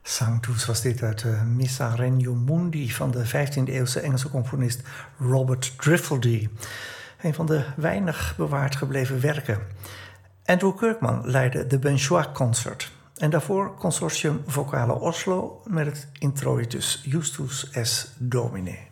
Sanctus was dit uit de Missa Regnum Mundi van de 15e-eeuwse Engelse componist Robert Driftledy. Een van de weinig bewaard gebleven werken. Andrew Kirkman leidde de Benchois Concert. En daarvoor Consortium Vocale Oslo met het introitus Justus S. Domine.